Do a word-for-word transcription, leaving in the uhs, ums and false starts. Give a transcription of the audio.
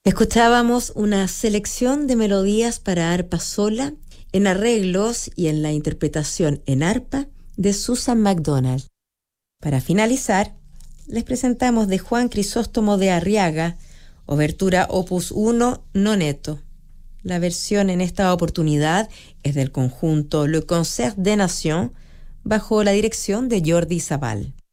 Escuchábamos una selección de melodías para arpa sola, en arreglos y en la interpretación en arpa de Susan McDonald. Para finalizar, les presentamos de Juan Crisóstomo de Arriaga, Obertura Opus uno Noneto. La versión en esta oportunidad es del conjunto Le Concert des Nations, bajo la dirección de Jordi Sabal.